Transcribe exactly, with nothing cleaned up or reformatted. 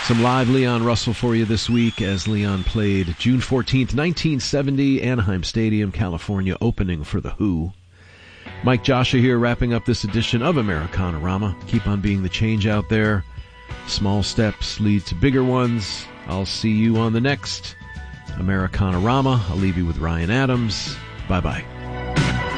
Some live Leon Russell for you this week as Leon played June fourteenth, nineteen seventy, Anaheim Stadium, California, opening for The Who. Mike Joshua here, wrapping up this edition of Americanarama. Keep on being the change out there. Small steps lead to bigger ones. I'll see you on the next Americanarama. I'll leave you with Ryan Adams. Bye-bye.